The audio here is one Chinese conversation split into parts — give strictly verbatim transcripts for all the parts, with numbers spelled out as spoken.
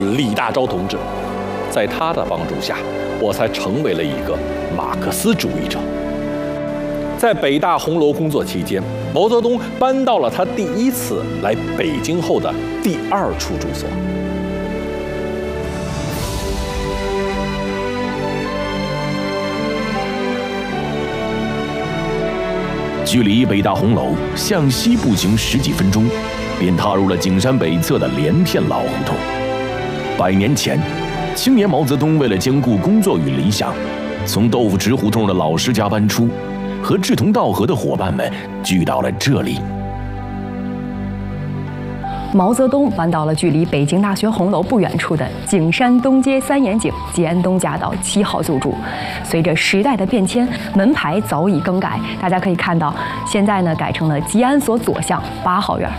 李大钊同志，在他的帮助下，我才成为了一个马克思主义者。在北大红楼工作期间，毛泽东搬到了他第一次来北京后的第二处住所。 距离北大红楼向西步行十几分钟，便踏入了景山北侧的连片老胡同。百年前，青年毛泽东为了兼顾工作与理想，从豆腐池胡同的老师家搬出，和志同道合的伙伴们聚到了这里。 毛泽东搬到了距离北京大学红楼不远处的景山东街三眼井吉安东夹道七号租住。随着时代的变迁，门牌早已更改，大家可以看到，现在呢改成了吉安所左巷八号院。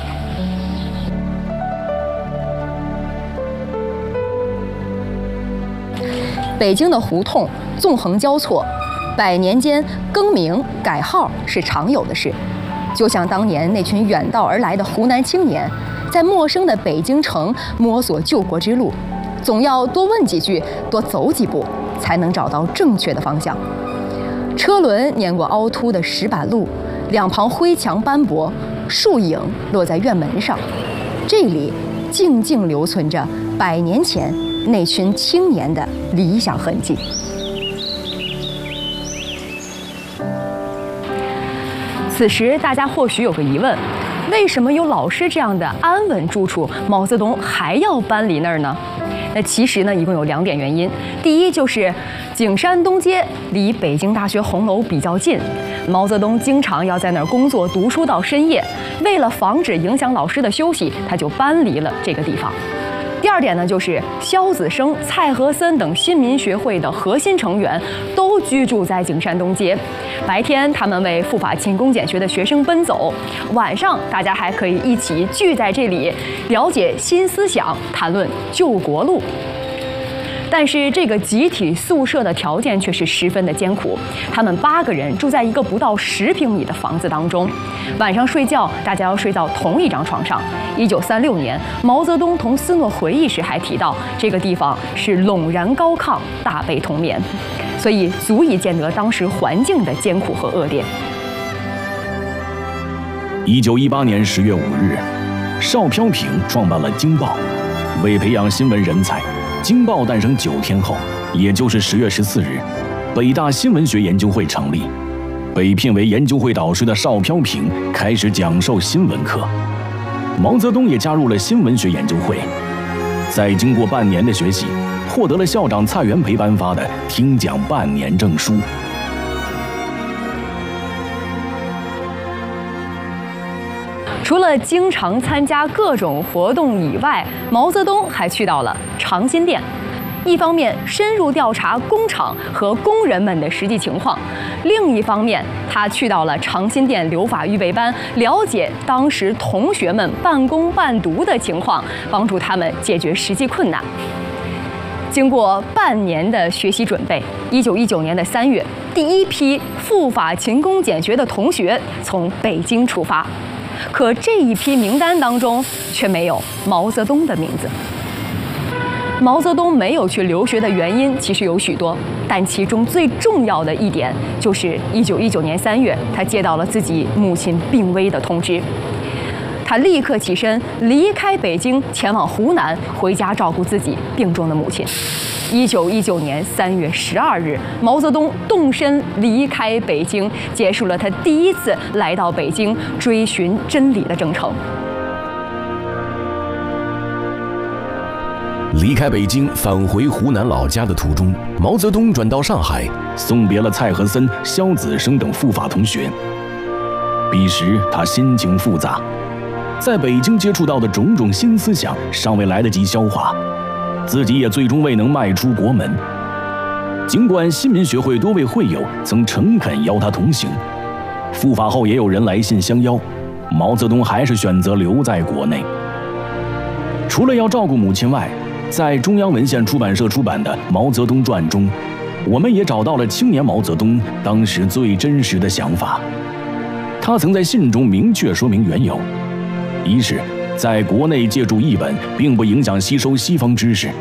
北京的胡同纵横交错，百年间更名改号是常有的事。就像当年那群远道而来的湖南青年，在陌生的北京城摸索救国之路，总要多问几句，多走几步，才能找到正确的方向。车轮碾过凹凸的石板路，两旁灰墙斑驳，树影落在院门上，这里静静留存着百年前那群青年的理想痕迹。此时大家或许有个疑问，为什么有老师这样的安稳住处，毛泽东还要搬离那儿呢？那其实呢，一共有两点原因。第一就是景山东街离北京大学红楼比较近，毛泽东经常要在那儿工作读书到深夜，为了防止影响老师的休息，他就搬离了这个地方。第二点呢，就是萧子升、蔡和森等新民学会的核心成员都居住在景山东街。白天他们为赴法勤工俭学的学生奔走，晚上大家还可以一起聚在这里，了解新思想，谈论救国路。但是这个集体宿舍的条件却是十分的艰苦，他们八个人住在一个不到十平米的房子当中，晚上睡觉大家要睡到同一张床上。一九三六年，毛泽东同斯诺回忆时还提到，这个地方是垄然高亢，大被同眠，所以足以见得当时环境的艰苦和恶劣。 一九一八年十月五日，邵飘萍创办了《京报》，为培养新闻人才，《京报》诞生九天后，也就是十月十四日，北大新闻学研究会成立。被聘为研究会导师的邵飘萍开始讲授新闻课，毛泽东也加入了新闻学研究会。在经过半年的学习，获得了校长蔡元培颁发的听讲半年证书。 除了经常参加各种活动以外，毛泽东还去到了长辛店。一方面深入调查工厂和工人们的实际情况，另一方面他去到了长辛店留法预备班，了解当时同学们半工半读的情况，帮助他们解决实际困难。经过半年的学习准备，一九一九年的三月，第一批赴法勤工俭学的同学从北京出发，可这一批名单当中却没有毛泽东的名字。毛泽东没有去留学的原因其实有许多，但其中最重要的一点就是一九一九年三月，他接到了自己母亲病危的通知，他立刻起身离开北京，前往湖南，回家照顾自己病重的母亲。一九一九年三月十二日，毛泽东动身离开北京，结束了他第一次来到北京追寻真理的征程。 离开北京返回湖南老家的途中，毛泽东转到上海，送别了蔡和森、萧子升等赴法同学。彼时他心情复杂，在北京接触到的种种新思想尚未来得及消化，自己也最终未能迈出国门。尽管新民学会多位会友曾诚恳邀他同行，赴法后也有人来信相邀，毛泽东还是选择留在国内。除了要照顾母亲外，在中央文献出版社出版的《毛泽东传》中，我们也找到了青年毛泽东当时最真实的想法。他曾在信中明确说明缘由：一是在国内借助译本，并不影响吸收西方知识。